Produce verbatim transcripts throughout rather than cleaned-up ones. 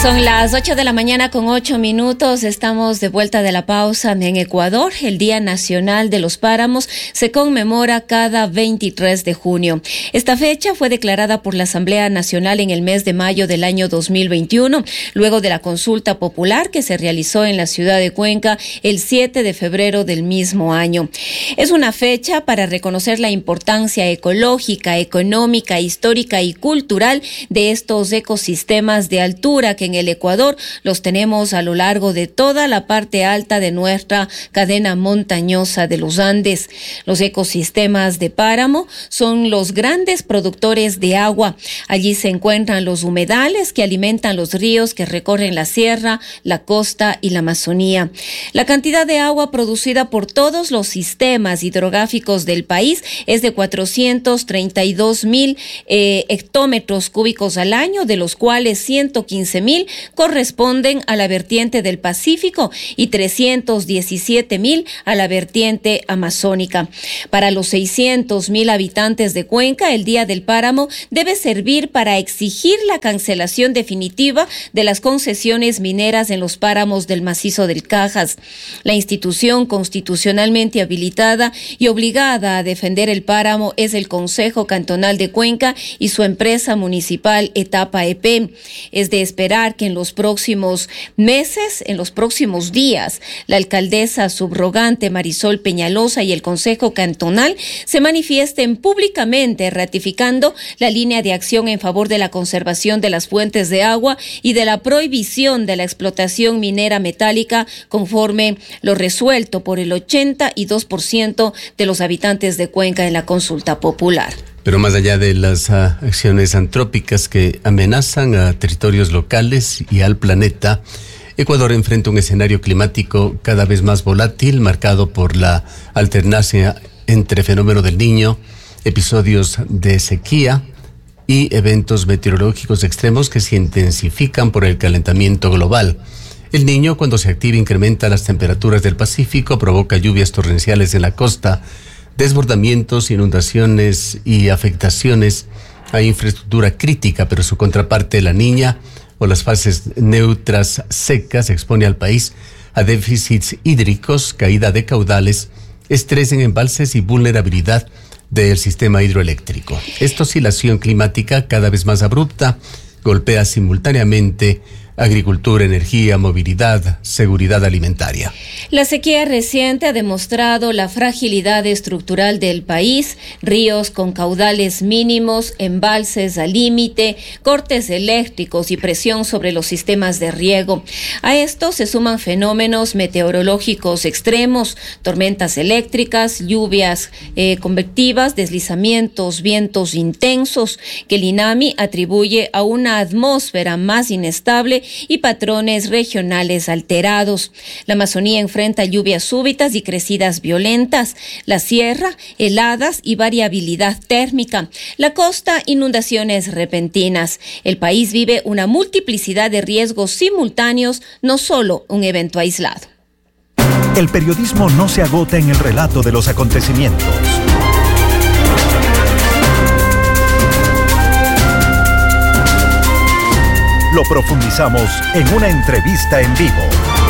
Son las ocho de la mañana con ocho minutos. Estamos de vuelta de la pausa en Ecuador. El Día Nacional de los Páramos se conmemora cada veintitrés de junio. Esta fecha fue declarada por la Asamblea Nacional en el mes de mayo del año dos mil veintiuno, luego de la consulta popular que se realizó en la ciudad de Cuenca el siete de febrero del mismo año. Es una fecha para reconocer la importancia ecológica, económica, histórica y cultural de estos ecosistemas de altura que en el Ecuador los tenemos a lo largo de toda la parte alta de nuestra cadena montañosa de los Andes. Los ecosistemas de páramo son los grandes productores de agua. Allí se encuentran los humedales que alimentan los ríos que recorren la sierra, la costa y la Amazonía. La cantidad de agua producida por todos los sistemas hidrográficos del país es de cuatrocientos treinta y dos mil eh, hectómetros cúbicos al año, de los cuales ciento quince mil corresponden a la vertiente del Pacífico y trescientos diecisiete mil a la vertiente amazónica. Para los seiscientos mil habitantes de Cuenca, el Día del Páramo debe servir para exigir la cancelación definitiva de las concesiones mineras en los páramos del macizo del Cajas. La institución constitucionalmente habilitada y obligada a defender el páramo es el Consejo Cantonal de Cuenca y su empresa municipal Etapa E P. Es de esperar que en los próximos meses, en los próximos días, la alcaldesa subrogante Marisol Peñalosa y el Consejo Cantonal se manifiesten públicamente ratificando la línea de acción en favor de la conservación de las fuentes de agua y de la prohibición de la explotación minera metálica, conforme lo resuelto por el ochenta y dos por ciento de los habitantes de Cuenca en la consulta popular. Pero más allá de las uh, acciones antrópicas que amenazan a territorios locales y al planeta, Ecuador enfrenta un escenario climático cada vez más volátil, marcado por la alternancia entre fenómeno del Niño, episodios de sequía y eventos meteorológicos extremos que se intensifican por el calentamiento global. El Niño, cuando se activa, incrementa las temperaturas del Pacífico, provoca lluvias torrenciales en la costa, desbordamientos, inundaciones y afectaciones a infraestructura crítica, pero su contraparte, la Niña, o las fases neutras secas, expone al país a déficits hídricos, caída de caudales, estrés en embalses y vulnerabilidad del sistema hidroeléctrico. Esta oscilación climática, cada vez más abrupta, golpea simultáneamente agricultura, energía, movilidad, seguridad alimentaria. La sequía reciente ha demostrado la fragilidad estructural del país: ríos con caudales mínimos, embalses al límite, cortes eléctricos y presión sobre los sistemas de riego. A esto se suman fenómenos meteorológicos extremos, tormentas eléctricas, lluvias eh, convectivas, deslizamientos, vientos intensos, que el INAMI atribuye a una atmósfera más inestable y patrones regionales alterados. La Amazonía enfrenta lluvias súbitas y crecidas violentas, la sierra, heladas y variabilidad térmica, la costa, inundaciones repentinas. El país vive una multiplicidad de riesgos simultáneos, no solo un evento aislado. El periodismo no se agota en el relato de los acontecimientos. Lo profundizamos en una entrevista en vivo.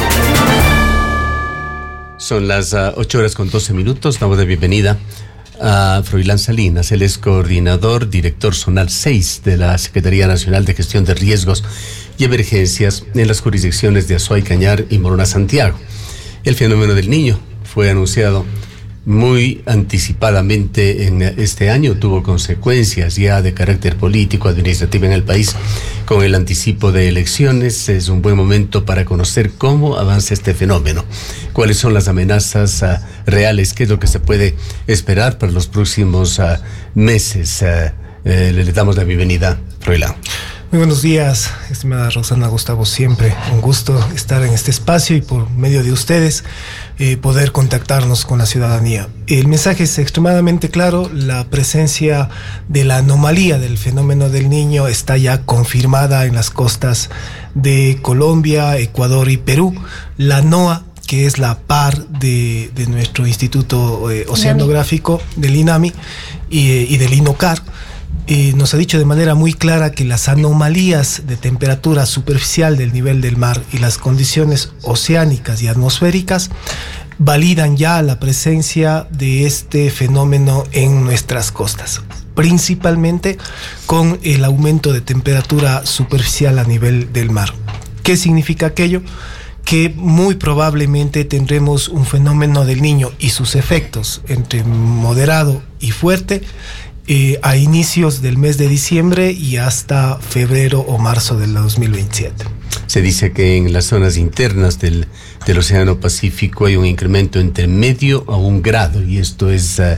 Son las uh, ocho horas con doce minutos. Damos de bienvenida a Froilán Salinas. Él es coordinador, director zonal seis de la Secretaría Nacional de Gestión de Riesgos y Emergencias en las jurisdicciones de Azuay, Cañar y Morona, Santiago. El fenómeno del Niño fue anunciado muy anticipadamente en este año, tuvo consecuencias ya de carácter político, administrativo en el país con el anticipo de elecciones. Es un buen momento para conocer cómo avanza este fenómeno, cuáles son las amenazas uh, reales, qué es lo que se puede esperar para los próximos uh, meses. Uh, eh, le damos la bienvenida, Froilán. Muy buenos días, estimada Rosana, Gustavo, siempre un gusto estar en este espacio y por medio de ustedes eh, poder contactarnos con la ciudadanía. El mensaje es extremadamente claro: la presencia de la anomalía del fenómeno del Niño está ya confirmada en las costas de Colombia, Ecuador y Perú. La NOAA, que es la par de, de nuestro Instituto eh, Oceanográfico, del INAMI y, y del INOCAR, eh, nos ha dicho de manera muy clara que las anomalías de temperatura superficial del nivel del mar y las condiciones oceánicas y atmosféricas validan ya la presencia de este fenómeno en nuestras costas, principalmente con el aumento de temperatura superficial a nivel del mar. ¿Qué significa aquello? Que muy probablemente tendremos un fenómeno del Niño y sus efectos entre moderado y fuerte eh, a inicios del mes de diciembre y hasta febrero o marzo del dos mil veintisiete. Se dice que en las zonas internas del, del Océano Pacífico hay un incremento entre medio a un grado, y esto es uh,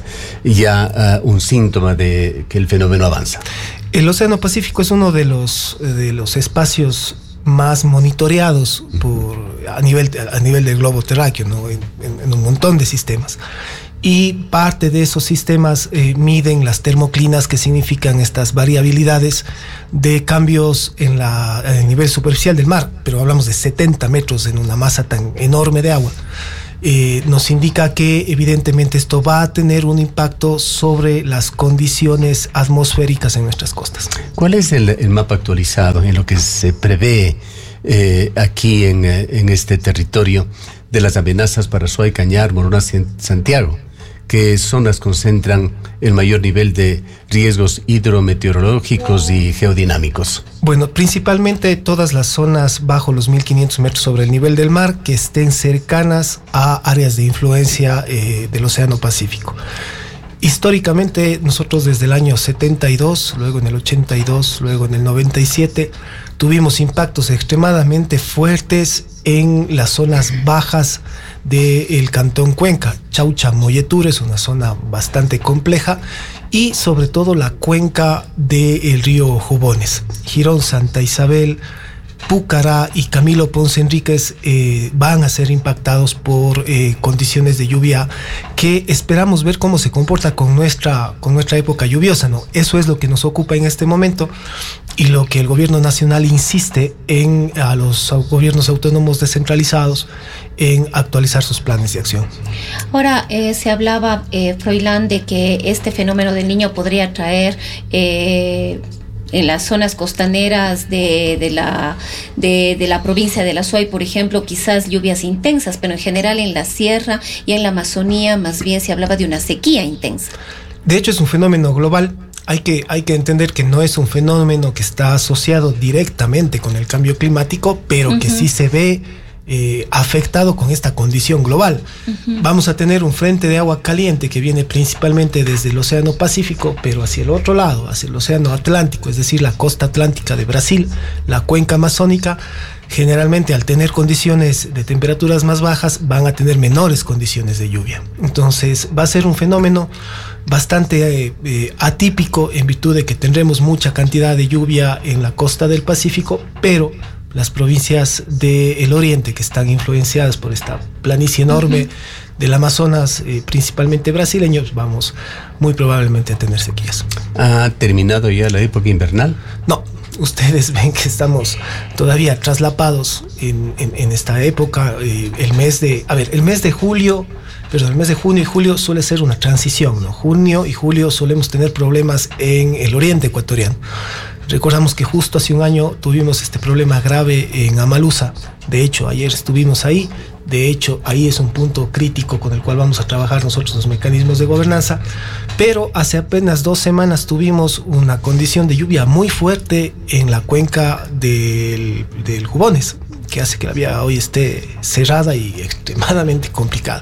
ya uh, un síntoma de que el fenómeno avanza. El Océano Pacífico es uno de los, de los espacios más monitoreados por, a, nivel, a nivel del globo terráqueo, ¿no? en, en, en un montón de sistemas. Y parte de esos sistemas eh, miden las termoclinas, que significan estas variabilidades de cambios en la, en el nivel superficial del mar, pero hablamos de setenta metros en una masa tan enorme de agua. Eh, nos indica que evidentemente esto va a tener un impacto sobre las condiciones atmosféricas en nuestras costas. ¿Cuál es el, el mapa actualizado en lo que se prevé eh, aquí en, en este territorio de las amenazas para Suay, Cañar, Morona, Santiago? ¿Qué zonas concentran el mayor nivel de riesgos hidrometeorológicos y geodinámicos? Bueno, principalmente todas las zonas bajo los mil quinientos metros sobre el nivel del mar que estén cercanas a áreas de influencia eh, del Océano Pacífico. Históricamente, nosotros desde el año setenta y dos, luego en el ochenta y dos, luego en el noventa y siete, tuvimos impactos extremadamente fuertes en las zonas bajas del Cantón Cuenca. Chaucha, Molletur es una zona bastante compleja, y sobre todo la cuenca del río Jubones. Girón, Santa Isabel, Púcara y Camilo Ponce Enríquez eh, van a ser impactados por eh, condiciones de lluvia que esperamos ver cómo se comporta con nuestra, con nuestra época lluviosa, ¿no? Eso es lo que nos ocupa en este momento, y lo que el gobierno nacional insiste en a los gobiernos autónomos descentralizados en actualizar sus planes de acción. Ahora, eh, se hablaba, eh, Froilán, de que este fenómeno del Niño podría traer Eh, en las zonas costaneras de, de, la, de, de la provincia de la Suay, por ejemplo, quizás lluvias intensas, pero en general en la sierra y en la Amazonía más bien se hablaba de una sequía intensa. De hecho, es un fenómeno global. Hay que, hay que entender que no es un fenómeno que está asociado directamente con el cambio climático, pero uh-huh. que sí se ve Eh, afectado con esta condición global. Uh-huh. Vamos a tener un frente de agua caliente que viene principalmente desde el Océano Pacífico, pero hacia el otro lado, hacia el Océano Atlántico, es decir, la costa atlántica de Brasil, la cuenca amazónica. Generalmente, al tener condiciones de temperaturas más bajas, van a tener menores condiciones de lluvia. Entonces va a ser un fenómeno bastante eh, eh, atípico, en virtud de que tendremos mucha cantidad de lluvia en la costa del Pacífico, pero las provincias del oriente, que están influenciadas por esta planicie enorme uh-huh. del Amazonas, eh, principalmente brasileños, vamos muy probablemente a tener sequías. ¿Ha terminado ya la época invernal? No, ustedes ven que estamos todavía traslapados en, en, en esta época. Eh, el mes de, a ver, el mes de julio, perdón, el mes de junio y julio suele ser una transición, ¿no? Junio y julio solemos tener problemas en el oriente ecuatoriano. Recordamos que justo hace un año tuvimos este problema grave en Amalusa. De hecho, ayer estuvimos ahí. De hecho, ahí es un punto crítico con el cual vamos a trabajar nosotros los mecanismos de gobernanza. Pero hace apenas dos semanas tuvimos una condición de lluvia muy fuerte en la cuenca del, del Jubones, que hace que la vía hoy esté cerrada y extremadamente complicada.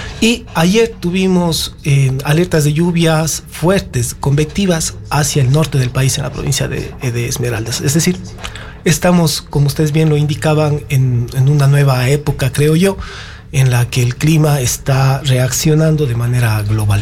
Y ayer tuvimos eh, alertas de lluvias fuertes, convectivas, hacia el norte del país, en la provincia de, de Esmeraldas. Es decir, estamos, como ustedes bien lo indicaban, en, en una nueva época, creo yo, en la que el clima está reaccionando de manera global.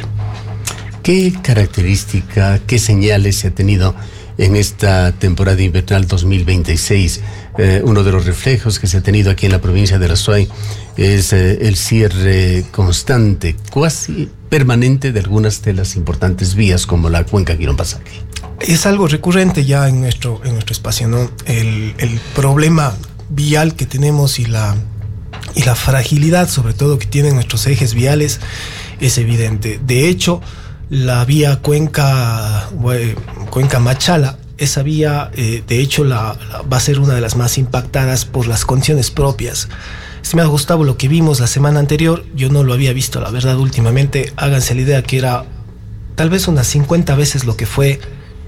¿Qué característica, qué señales se ha tenido en esta temporada invernal dos mil veintiséis? Eh, uno de los reflejos que se ha tenido aquí en la provincia de la Suay es eh, el cierre constante, casi permanente, de algunas de las importantes vías como la cuenca Quirón-Pasaje. Es algo recurrente ya en nuestro, en nuestro espacio, ¿no? El, el problema vial que tenemos y la, y la fragilidad, sobre todo, que tienen nuestros ejes viales es evidente. De hecho, la vía Cuenca, cuenca Machala. Esa vía, eh, de hecho, la, la, va a ser una de las más impactadas por las condiciones propias. Estimado Gustavo, lo que vimos la semana anterior, yo no lo había visto, la verdad, últimamente. Háganse la idea que era tal vez unas cincuenta veces lo que fue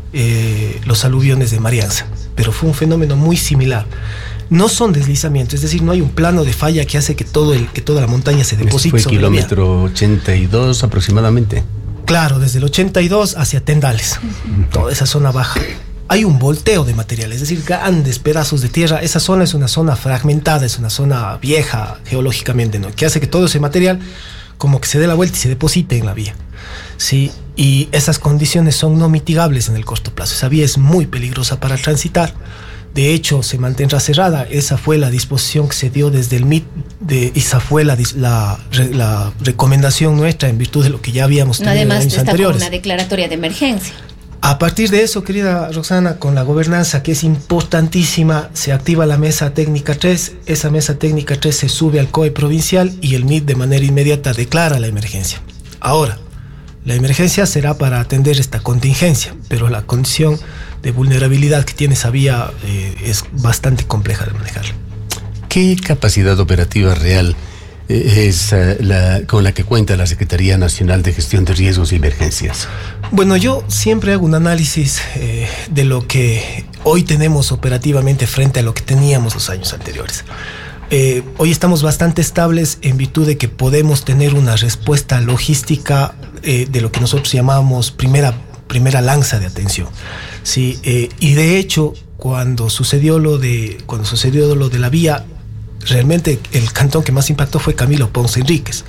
eh, los aluviones de Marianza, pero fue un fenómeno muy similar. No son deslizamientos, es decir, no hay un plano de falla que hace que, todo el, que toda la montaña se deposite. Fue kilómetro ochenta y dos aproximadamente. Claro, desde el ochenta y dos hacia Tendales, toda esa zona baja. Hay un volteo de material, es decir, grandes pedazos de tierra. Esa zona es una zona fragmentada, es una zona vieja geológicamente, ¿no? Que hace que todo ese material como que se dé la vuelta y se deposite en la vía. Sí, y esas condiciones son no mitigables en el corto plazo. Esa vía es muy peligrosa para transitar. De hecho, se mantendrá cerrada. Esa fue la disposición que se dio desde el M I T, de, esa fue la, la, la recomendación nuestra en virtud de lo que ya habíamos tenido Además, en años está anteriores. Con una declaratoria de emergencia. A partir de eso, querida Roxana, con la gobernanza, que es importantísima, se activa la mesa técnica tres, esa mesa técnica tres se sube al C O E provincial y el M I T de manera inmediata declara la emergencia. Ahora, la emergencia será para atender esta contingencia, pero la condición de vulnerabilidad que tiene esa vía eh, es bastante compleja de manejar. ¿Qué capacidad operativa real eh, es uh, la, con la que cuenta la Secretaría Nacional de Gestión de Riesgos y Emergencias? Bueno, yo siempre hago un análisis eh, de lo que hoy tenemos operativamente frente a lo que teníamos los años anteriores. Eh, hoy estamos bastante estables en virtud de que podemos tener una respuesta logística eh, de lo que nosotros llamamos primera, primera lanza de atención. Sí, eh, y de hecho, cuando sucedió lo de, cuando sucedió lo de la vía, realmente el cantón que más impactó fue Camilo Ponce Enríquez.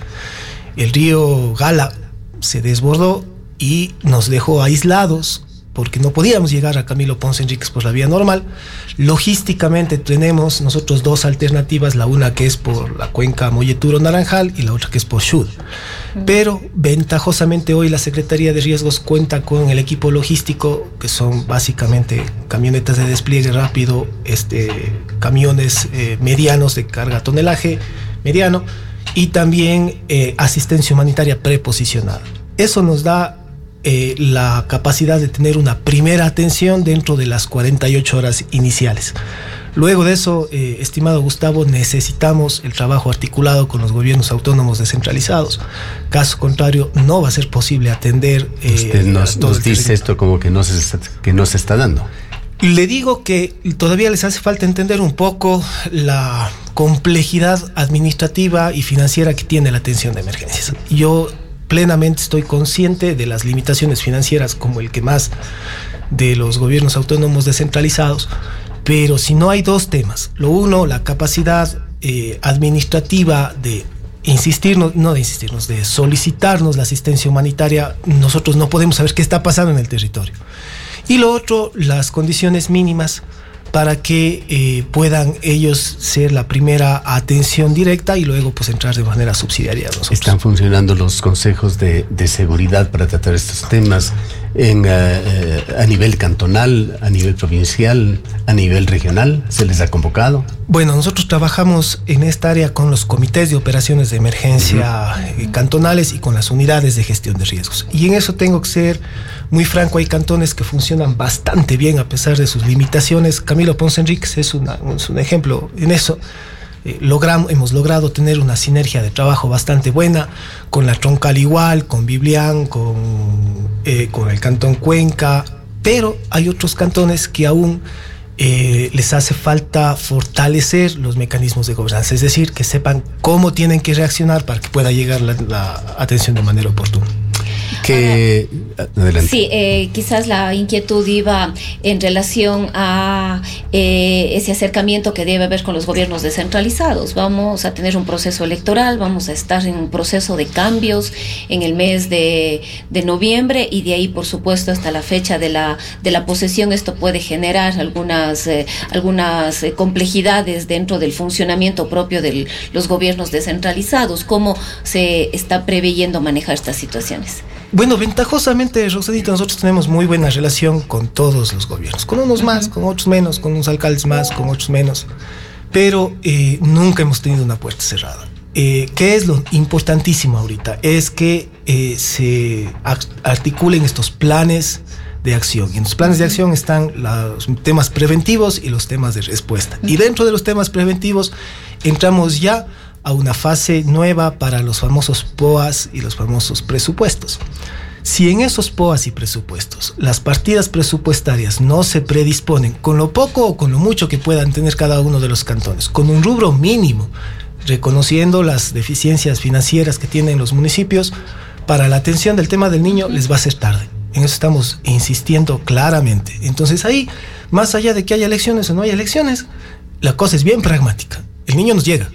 El río Gala se desbordó y nos dejó aislados porque no podíamos llegar a Camilo Ponce Enríquez por la vía normal. Logísticamente tenemos nosotros dos alternativas, la una que es por la cuenca Molleturo-Naranjal y la otra que es por Xud. Pero ventajosamente hoy la Secretaría de Riesgos cuenta con el equipo logístico, que son básicamente camionetas de despliegue rápido, este, camiones eh, medianos de carga tonelaje mediano y también eh, asistencia humanitaria preposicionada. Eso nos da Eh, la capacidad de tener una primera atención dentro de las cuarenta y ocho horas iniciales. Luego de eso, eh, estimado Gustavo, necesitamos el trabajo articulado con los gobiernos autónomos descentralizados. Caso contrario, no va a ser posible atender. Eh, Usted nos, nos dice esto como que no, se está, que no se está dando. Le digo que todavía les hace falta entender un poco la complejidad administrativa y financiera que tiene la atención de emergencias. Yo plenamente estoy consciente de las limitaciones financieras como el que más de los gobiernos autónomos descentralizados, pero si no hay dos temas, lo uno, la capacidad eh, administrativa de insistirnos, no de insistirnos, de solicitarnos la asistencia humanitaria, nosotros no podemos saber qué está pasando en el territorio. Y lo otro, las condiciones mínimas para que eh, puedan ellos ser la primera atención directa y luego pues entrar de manera subsidiaria a nosotros. ¿Están funcionando los consejos de, de seguridad para tratar estos temas en, uh, a nivel cantonal, a nivel provincial, a nivel regional? ¿Se les ha convocado? Bueno, nosotros trabajamos en esta área con los comités de operaciones de emergencia uh-huh. eh, cantonales y con las unidades de gestión de riesgos. Y en eso tengo que ser muy franco, hay cantones que funcionan bastante bien a pesar de sus limitaciones. Camilo Ponce Enríquez es, una, es un ejemplo en eso. Eh, logramos, hemos logrado tener una sinergia de trabajo bastante buena con la Troncal igual, con Biblián, con, eh, con el Cantón Cuenca, pero hay otros cantones que aún eh, les hace falta fortalecer los mecanismos de gobernanza, es decir, que sepan cómo tienen que reaccionar para que pueda llegar la, la atención de manera oportuna. Que adelante. Sí, eh, quizás la inquietud iba en relación a eh, ese acercamiento que debe haber con los gobiernos descentralizados. Vamos a tener un proceso electoral, vamos a estar en un proceso de cambios en el mes de, de noviembre y de ahí, por supuesto, hasta la fecha de la de la posesión. Esto puede generar algunas eh, algunas eh, complejidades dentro del funcionamiento propio de los gobiernos descentralizados. ¿Cómo se está preveyendo manejar estas situaciones? Bueno, ventajosamente, Rosadita, nosotros tenemos muy buena relación con todos los gobiernos, con unos más, con otros menos, con unos alcaldes más, con otros menos, pero eh, nunca hemos tenido una puerta cerrada. Eh, ¿Qué es lo importantísimo ahorita? Es que eh, se articulen estos planes de de acción. Y en los planes de acción están los temas preventivos y los temas de respuesta. Y dentro de los temas preventivos entramos ya a una fase nueva para los famosos P O As y los famosos presupuestos. Si en esos P O As y presupuestos las partidas presupuestarias no se predisponen, con lo poco o con lo mucho que puedan tener cada uno de los cantones, con un rubro mínimo, reconociendo las deficiencias financieras que tienen los municipios, para la atención del tema del niño les va a ser tarde. En eso estamos insistiendo claramente. Entonces ahí, más allá de que haya elecciones o no haya elecciones, la cosa es bien pragmática. El niño nos llega.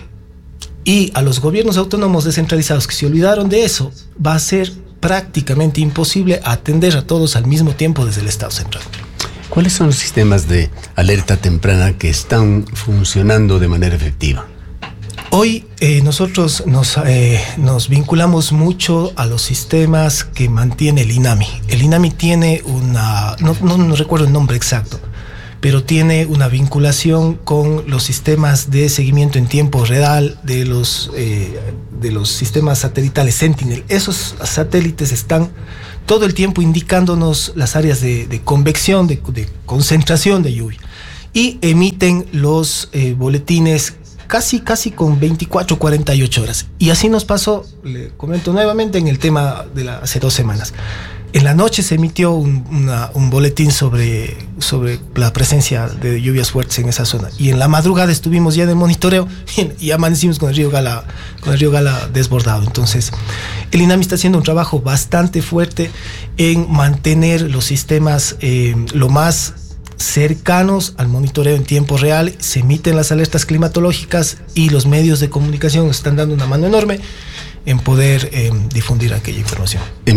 Y a los gobiernos autónomos descentralizados que se olvidaron de eso, va a ser prácticamente imposible atender a todos al mismo tiempo desde el Estado central. ¿Cuáles son los sistemas de alerta temprana que están funcionando de manera efectiva? Hoy eh, nosotros nos, eh, nos vinculamos mucho a los sistemas que mantiene el INAMI. El INAMI tiene una, no, no, no recuerdo el nombre exacto, pero tiene una vinculación con los sistemas de seguimiento en tiempo real de los, eh, de los sistemas satelitales Sentinel. Esos satélites están todo el tiempo indicándonos las áreas de, de convección, de, de concentración de lluvia, y emiten los eh, boletines casi, casi con veinticuatro, cuarenta y ocho horas. Y así nos pasó, le comento nuevamente, en el tema de la, hace dos semanas. En la noche se emitió un, una, un boletín sobre, sobre la presencia de lluvias fuertes en esa zona. Y en la madrugada estuvimos ya de monitoreo y, y amanecimos con el río Gala, con el río Gala desbordado. Entonces, el INAMI está haciendo un trabajo bastante fuerte en mantener los sistemas eh, lo más cercanos al monitoreo en tiempo real. Se emiten las alertas climatológicas y los medios de comunicación están dando una mano enorme en poder eh, difundir aquella información.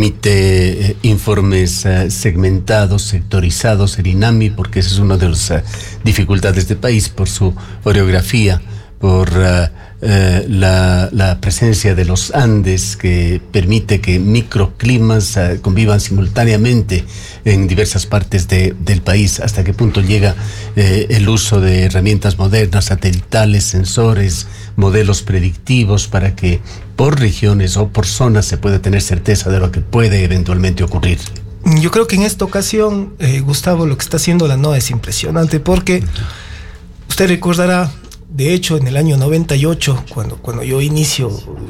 Emite eh, informes eh, segmentados, sectorizados, el INAMI, porque esa es una de las eh, dificultades del país, por su orografía, por uh, eh, la, la presencia de los Andes, que permite que microclimas uh, convivan simultáneamente en diversas partes de, del país. ¿Hasta qué punto llega eh, el uso de herramientas modernas, satelitales, sensores, modelos predictivos, para que por regiones o por zonas se pueda tener certeza de lo que puede eventualmente ocurrir? Yo creo que en esta ocasión, eh, Gustavo, lo que está haciendo la NOAA es impresionante, porque usted recordará, de hecho, en el año noventa y ocho, cuando, cuando yo inicio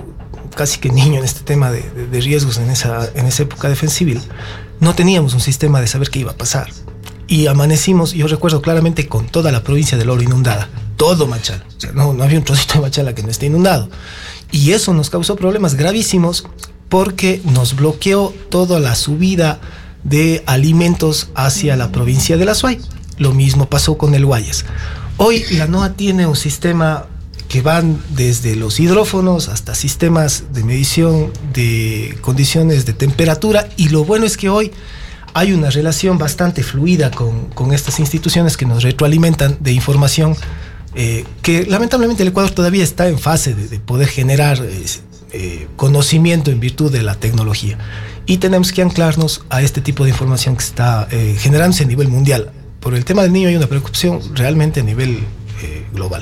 casi que niño en este tema de, de, de riesgos en esa, en esa época defensivil, no teníamos un sistema de saber qué iba a pasar. Y amanecimos, yo recuerdo claramente, con toda la provincia del Oro inundada, todo Machala. O sea, no, no había un trocito de Machala que no esté inundado. Y eso nos causó problemas gravísimos porque nos bloqueó toda la subida de alimentos hacia la provincia del Azuay. Lo mismo pasó con el Guayas. Hoy la NOAA tiene un sistema que van desde los hidrófonos hasta sistemas de medición de condiciones de temperatura, y lo bueno es que hoy hay una relación bastante fluida con, con estas instituciones que nos retroalimentan de información eh, que lamentablemente el Ecuador todavía está en fase de, de poder generar eh, eh, conocimiento en virtud de la tecnología, y tenemos que anclarnos a este tipo de información que está eh, generándose a nivel mundial. Por el tema del niño hay una preocupación realmente a nivel eh, global.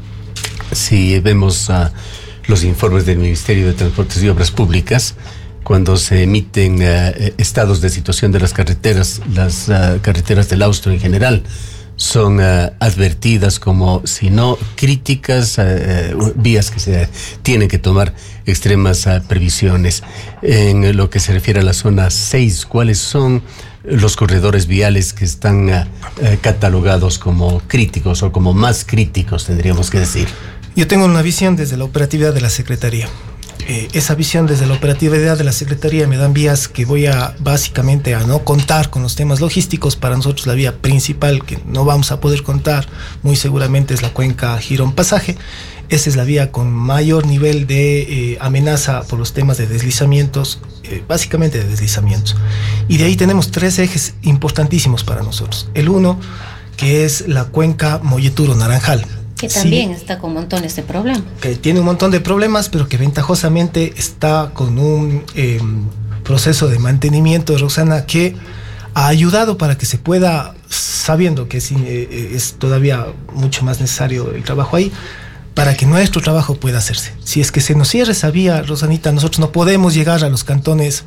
Si vemos uh, los informes del Ministerio de Transportes y Obras Públicas, cuando se emiten uh, estados de situación de las carreteras, las uh, carreteras del Austro en general son uh, advertidas como, si no críticas, uh, uh, vías que se tienen que tomar extremas uh, previsiones. En lo que se refiere a la zona seis, ¿cuáles son los corredores viales que están uh, uh, catalogados como críticos o como más críticos, tendríamos que decir? Yo tengo una visión desde la operatividad de la Secretaría. Eh, esa visión desde la operatividad de la Secretaría me dan vías que voy a básicamente a no contar con los temas logísticos. Para nosotros la vía principal que no vamos a poder contar muy seguramente es la cuenca Girón-Pasaje. Esa es la vía con mayor nivel de eh, amenaza por los temas de deslizamientos, eh, básicamente de deslizamientos. Y de ahí tenemos tres ejes importantísimos para nosotros. El uno, que es la cuenca Molleturo-Naranjal, que también sí está con montones de problemas. Que tiene un montón de problemas, pero que ventajosamente está con un eh, proceso de mantenimiento, Roxana, que ha ayudado para que se pueda, sabiendo que es, eh, es todavía mucho más necesario el trabajo ahí, para que nuestro trabajo pueda hacerse. Si es que se nos cierra esa vía, Rosanita, nosotros no podemos llegar a los cantones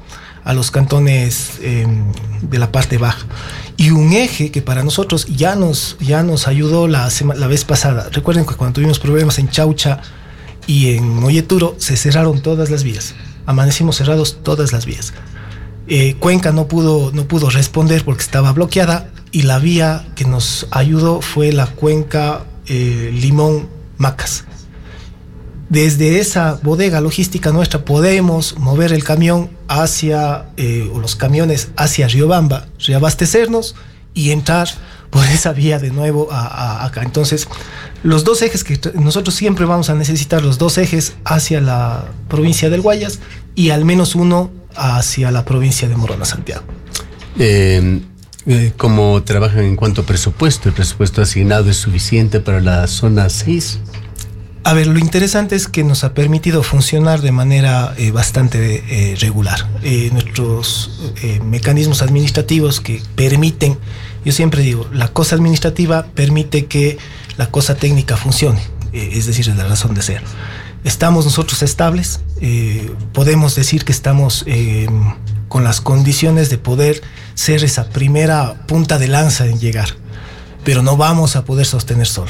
a los cantones eh, de la parte baja. Y un eje que para nosotros ya nos, ya nos ayudó la, la vez pasada. Recuerden que cuando tuvimos problemas en Chaucha y en Molleturo, se cerraron todas las vías. Amanecimos cerrados todas las vías. Eh, Cuenca no pudo, no pudo responder porque estaba bloqueada, y la vía que nos ayudó fue la Cuenca eh, Limón-Macas. Desde esa bodega logística nuestra podemos mover el camión hacia, eh, o los camiones hacia Riobamba, reabastecernos y entrar por esa vía de nuevo a, a, acá. Entonces, los dos ejes que nosotros siempre vamos a necesitar, los dos ejes hacia la provincia del Guayas y al menos uno hacia la provincia de Morona, Santiago. Eh, eh, ¿Cómo trabajan en cuanto a presupuesto? ¿El presupuesto asignado es suficiente para la zona seis? A ver, lo interesante es que nos ha permitido funcionar de manera eh, bastante eh, regular. Eh, nuestros eh, mecanismos administrativos que permiten, yo siempre digo, la cosa administrativa permite que la cosa técnica funcione, eh, es decir, es la razón de ser. Estamos nosotros estables, eh, podemos decir que estamos eh, con las condiciones de poder ser esa primera punta de lanza en llegar, pero no vamos a poder sostener solo.